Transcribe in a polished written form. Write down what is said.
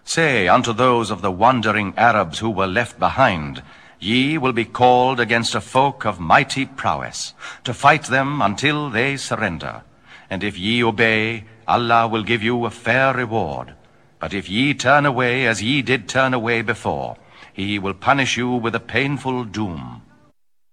Say unto those of the wandering Arabs who were left behind, Ye will be called against a folk of mighty prowess, to fight them until they surrender. And if ye obey, Allah will give you a fair reward. But if ye turn away as ye did turn away before, He will punish you with a painful doom.